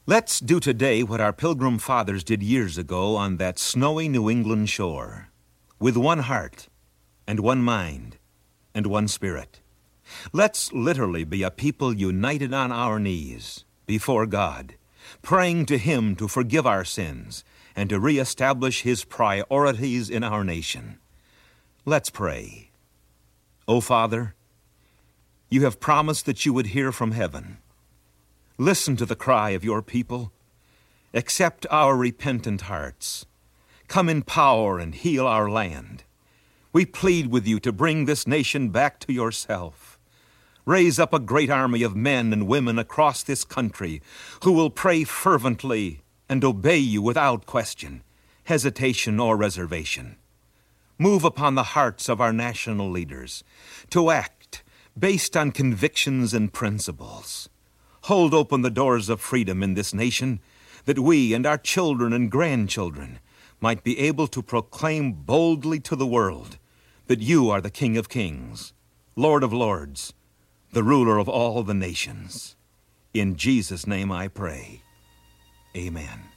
Let's do today what our Pilgrim fathers did years ago on that snowy New England shore, with one heart and one mind and one spirit. Let's literally be a people united on our knees before God, praying to Him to forgive our sins and to reestablish His priorities in our nation. Let's pray. O Father, You have promised that You would hear from heaven. Listen to the cry of Your people. Accept our repentant hearts. Come in power and heal our land. We plead with You to bring this nation back to Yourself. Raise up a great army of men and women across this country who will pray fervently and obey You without question, hesitation, or reservation. Move upon the hearts of our national leaders to act based on convictions and principles. Hold open the doors of freedom in this nation that we and our children and grandchildren might be able to proclaim boldly to the world that You are the King of Kings, Lord of Lords, the ruler of all the nations. In Jesus' name I pray. Amen.